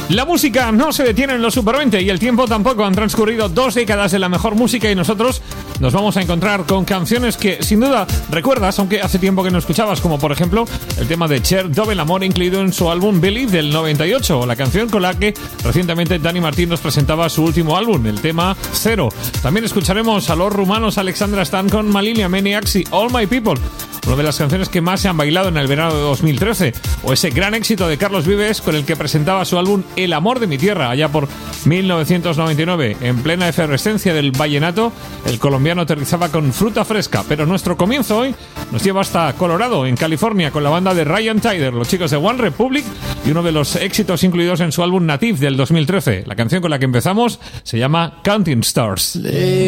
La música no se detiene en los Super 20 y el tiempo tampoco. Han transcurrido 2 décadas de la mejor música y nosotros nos vamos a encontrar con canciones que sin duda recuerdas, aunque hace tiempo que no escuchabas, como por ejemplo el tema de Cher, Double Amor, incluido en su álbum Believe del 98, o la canción con la que recientemente Dani Martín nos presentaba su último álbum, el tema Zero. También escucharemos a los rumanos Alexandra Stan con Malilia Maniacs y All My People, una de las canciones que más se han bailado en el verano de 2013, o ese gran éxito de Carlos Vives con el que presentaba su álbum El amor de mi tierra, allá por 1999. En plena efervescencia del vallenato, el colombiano aterrizaba con Fruta Fresca, pero nuestro comienzo hoy nos lleva hasta Colorado, en California, con la banda de Ryan Tedder, los chicos de One Republic, y uno de los éxitos incluidos en su álbum Native del 2013. La canción con la que empezamos se llama Counting Stars.